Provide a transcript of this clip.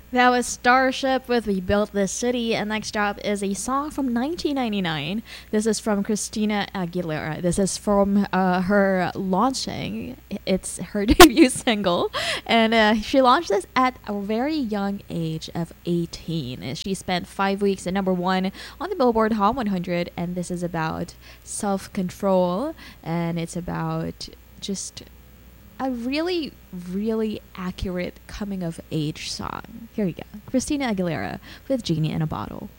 That was Starship with We Built This City, and next up is a song from 1999. This is from Christina Aguilera. This is from her launching. It's her debut single, and she launched this at a very young age of 18. And she spent 5 weeks at number one on the Billboard Hot 100, and this is about self control, and it's about just a really, really accurate coming of age song. Here we go. Christina Aguilera with Genie in a Bottle.